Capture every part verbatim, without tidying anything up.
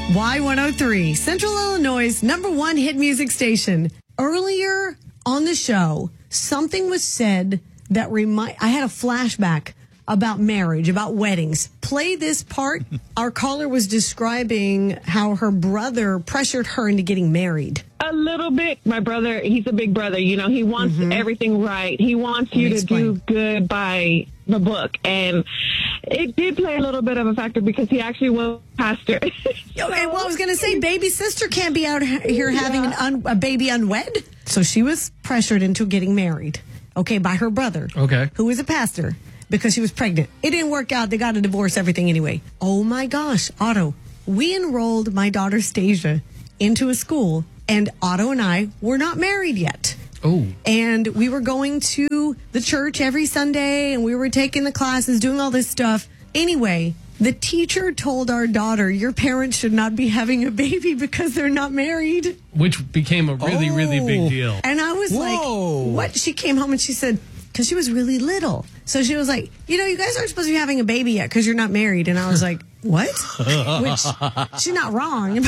Y one oh three, Central Illinois' number one hit music station. Earlier on the show, something was said that remind. I had a flashback about marriage, about weddings. Play this part. Our caller was describing how her brother pressured her into getting married. A little bit. My brother, he's a big brother. You know, he wants mm-hmm. everything right. He wants you to explain. do good by the book. And it did play a little bit of a factor because he actually was a pastor. Okay, well, I was going to say, baby sister can't be out here having yeah. an un- a baby unwed. So she was pressured into getting married, okay, by her brother, okay, who was a pastor, because she was pregnant. It didn't work out. They got a divorce, everything anyway. Oh, my gosh, Otto. We enrolled my daughter, Stasia, into a school, and Otto and I were not married yet. Oh. And we were going to the church every Sunday, and we were taking the classes, doing all this stuff. Anyway, the teacher told our daughter, your parents should not be having a baby because they're not married. Which became a really, oh. really big deal. And I was Whoa. like, what? She came home and she said, because she was really little. So she was like, you know, you guys aren't supposed to be having a baby yet because you're not married. And I was like, what? Which, she's not wrong.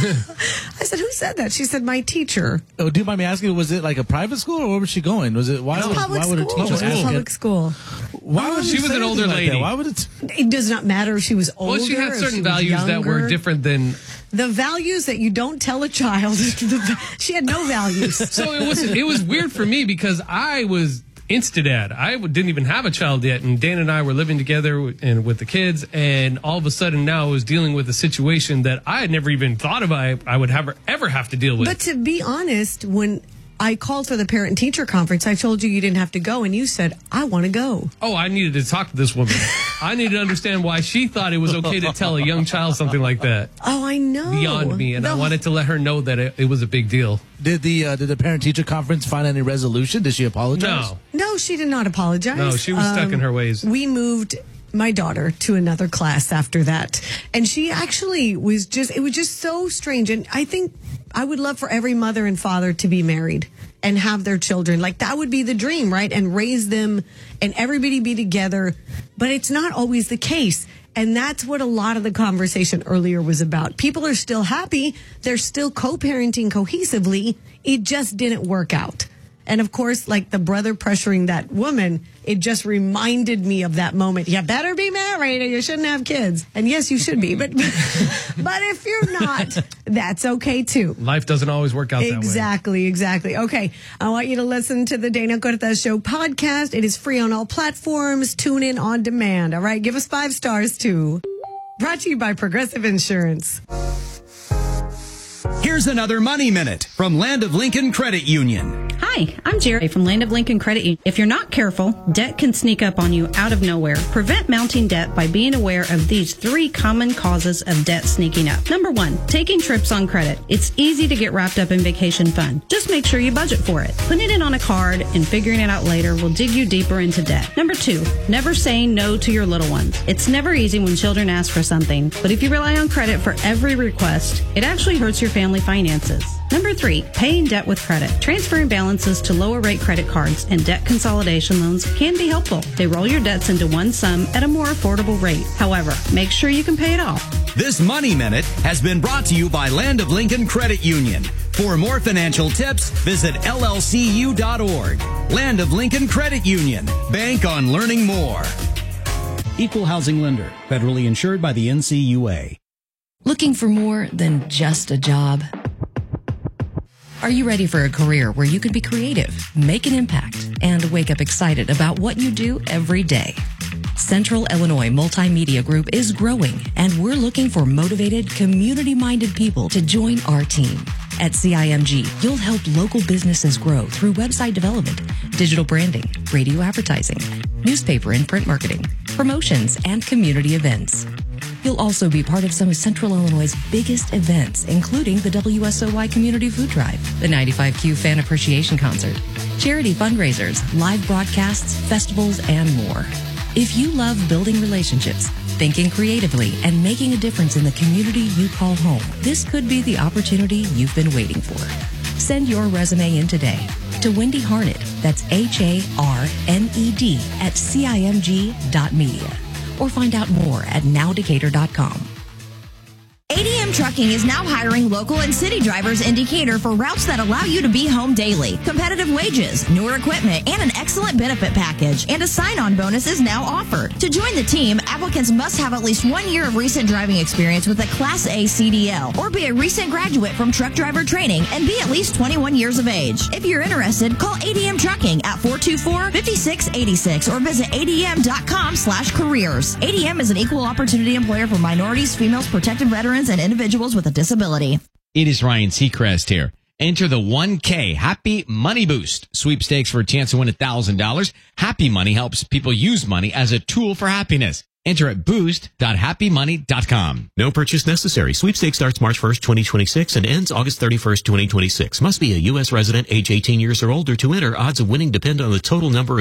I said, who said that? She said, my teacher. Oh, do you mind me asking, was it like a private school or where was she going? Was it, why, it was would, public why would her school. teacher It was ask public it? school. Why would she was an older like lady. That? Why would it? It does not matter if she was older. Well, she had certain she values that were different than... The values that you don't tell a child. She had no values. So it was, it was weird for me because I was... Insta-dad. I didn't even have a child yet, and Dan and I were living together and with the kids, and all of a sudden now I was dealing with a situation that I had never even thought of I, I would ever, ever have to deal with. But to be honest, when I called for the parent-teacher conference, I told you you didn't have to go, and you said, I want to go. Oh, I needed to talk to this woman. I needed to understand why she thought it was okay to tell a young child something like that. Oh, I know. Beyond me, and the I wanted to let her know that it, it was a big deal. Did the uh, did the parent-teacher conference find any resolution? Did she apologize? No. No, she did not apologize. No, she was um, stuck in her ways. We moved my daughter to another class after that. And she actually was just, it was just so strange. And I think I would love for every mother and father to be married and have their children. Like, that would be the dream, right? And raise them and everybody be together. But it's not always the case. And that's what a lot of the conversation earlier was about. People are still happy. They're still co-parenting cohesively. It just didn't work out. And of course, like the brother pressuring that woman, it just reminded me of that moment. You better be married or you shouldn't have kids. And yes, you should be. But but if you're not, that's okay too. Life doesn't always work out exactly, that way. Exactly, exactly. Okay, I want you to listen to the Dana Cortez Show podcast. It is free on all platforms. Tune in on demand. All right, give us five stars too. Brought to you by Progressive Insurance. Here's another Money Minute from Land of Lincoln Credit Union. Hi, I'm Jerry from Land of Lincoln Credit Union. If you're not careful, debt can sneak up on you out of nowhere. Prevent mounting debt by being aware of these three common causes of debt sneaking up. Number one, taking trips on credit. It's easy to get wrapped up in vacation fun. Just make sure you budget for it. Putting it on a card and figuring it out later will dig you deeper into debt. Number two, never saying no to your little ones. It's never easy when children ask for something, but if you rely on credit for every request, it actually hurts your family finances. Number three, paying debt with credit. Transferring balances to lower rate credit cards and debt consolidation loans can be helpful. They roll your debts into one sum at a more affordable rate. However, make sure you can pay it off. This Money Minute has been brought to you by Land of Lincoln Credit Union. For more financial tips, visit L L C U dot org. Land of Lincoln Credit Union. Bank on learning more. Equal housing lender. Federally insured by the N C U A. Looking for more than just a job? Are you ready for a career where you can be creative, make an impact, and wake up excited about what you do every day? Central Illinois Multimedia Group is growing, and we're looking for motivated, community-minded people to join our team. At C I M G, you'll help local businesses grow through website development, digital branding, radio advertising, newspaper and print marketing, promotions, and community events. You'll also be part of some of Central Illinois' biggest events, including the W S O Y Community Food Drive, the ninety-five Q Fan Appreciation Concert, charity fundraisers, live broadcasts, festivals, and more. If you love building relationships, thinking creatively, and making a difference in the community you call home, this could be the opportunity you've been waiting for. Send your resume in today to Wendy Harned, that's H A R N E D, at C I M G dot media. Or find out more at now decatur dot com. A D M Trucking is now hiring local and city drivers in Decatur for routes that allow you to be home daily. Competitive wages, newer equipment, and an excellent benefit package. And a sign-on bonus is now offered. To join the team, applicants must have at least one year of recent driving experience with a Class A C D L or be a recent graduate from truck driver training and be at least twenty-one years of age. If you're interested, call A D M Trucking at four two four, five six eight six or visit A D M dot com slash careers. A D M is an equal opportunity employer for minorities, females, protected veterans, and individuals with a disability. It is Ryan Seacrest here. Enter the one K Happy Money Boost sweepstakes for a chance to win one thousand dollars. Happy Money helps people use money as a tool for happiness. Enter at boost dot happy money dot com. No purchase necessary. Sweepstakes starts March first, twenty twenty-six and ends August thirty-first, twenty twenty-six. Must be a U S resident age eighteen years or older to enter. Odds of winning depend on the total number of